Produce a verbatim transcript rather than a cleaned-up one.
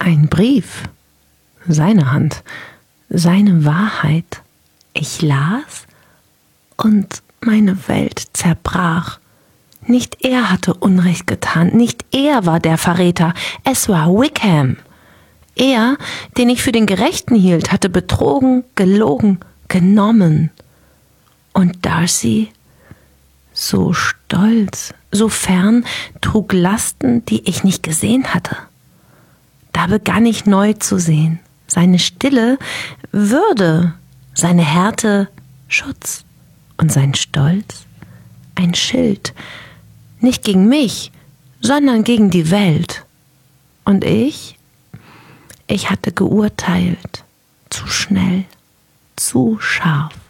Ein Brief, seine Hand, seine Wahrheit. Ich las und meine Welt zerbrach. Nicht er hatte Unrecht getan, nicht er war der Verräter, es war Wickham. Er, den ich für den Gerechten hielt, hatte betrogen, gelogen, genommen. Und Darcy, so stolz, so fern, trug Lasten, die ich nicht gesehen hatte. Da begann ich neu zu sehen. Seine Stille Würde, seine Härte Schutz und sein Stolz ein Schild, nicht gegen mich, sondern gegen die Welt. Und ich, ich hatte geurteilt, zu schnell, zu scharf.